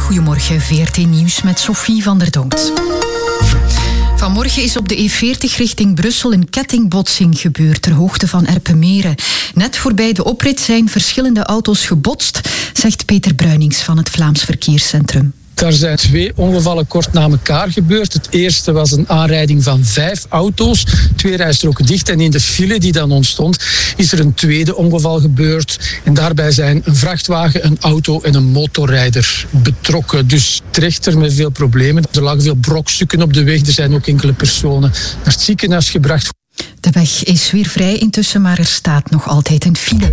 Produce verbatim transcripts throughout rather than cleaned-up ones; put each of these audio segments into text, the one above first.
Goedemorgen, V R T Nieuws met Sophie van der Donkt. Vanmorgen is op de E veertig richting Brussel een kettingbotsing gebeurd ter hoogte van Erpenmeren. Net voorbij de oprit zijn verschillende auto's gebotst, zegt Peter Bruinings van het Vlaams Verkeerscentrum. Daar zijn twee ongevallen kort na elkaar gebeurd. Het eerste was een aanrijding van vijf auto's, twee rijstroken dicht. En in de file die dan ontstond, is er een tweede ongeval gebeurd. En daarbij zijn een vrachtwagen, een auto en een motorrijder betrokken. Dus trechter met veel problemen. Er lagen veel brokstukken op de weg. Er zijn ook enkele personen naar het ziekenhuis gebracht. De weg is weer vrij intussen, maar er staat nog altijd een file.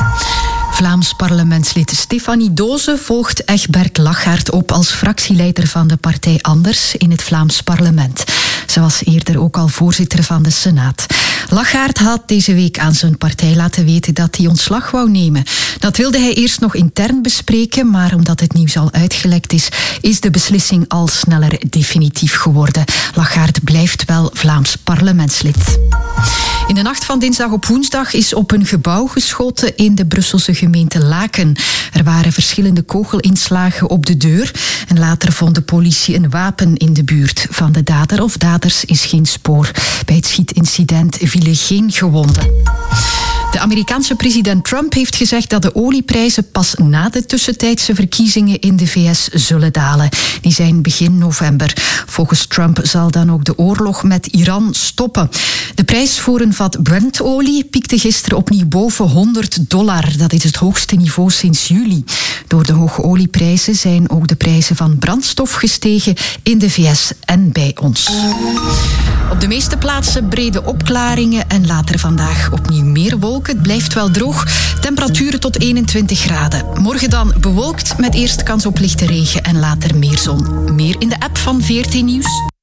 Vlaams parlementslid Stefanie Doze volgt Egbert Lachaert op als fractieleider van de partij Anders in het Vlaams parlement. Ze was eerder ook al voorzitter van de Senaat. Lachaert had deze week aan zijn partij laten weten dat hij ontslag wou nemen. Dat wilde hij eerst nog intern bespreken, maar omdat het nieuws al uitgelekt is, is de beslissing al sneller definitief geworden. Lachaert blijft wel Vlaams parlementslid. In de nacht van dinsdag op woensdag is op een gebouw geschoten in de Brusselse gemeente Laken. Er waren verschillende kogelinslagen op de deur en later vond de politie een wapen in de buurt. Van de dader of daders is geen spoor. Bij het schietincident vielen geen gewonden. De Amerikaanse president Trump heeft gezegd dat de olieprijzen pas na de tussentijdse verkiezingen in de V S zullen dalen. Die zijn begin november. Volgens Trump zal dan ook de oorlog met Iran stoppen. De prijs voor een vat Brent-olie piekte gisteren opnieuw boven honderd dollar. Dat is het hoogste niveau sinds juli. Door de hoge olieprijzen zijn ook de prijzen van brandstof gestegen in de V S en bij ons. Op de meeste plaatsen brede opklaringen en later vandaag opnieuw meer wolken. Het blijft wel droog. Temperaturen tot eenentwintig graden. Morgen dan bewolkt met eerst kans op lichte regen en later meer zon. Meer in de app van V R T Nieuws.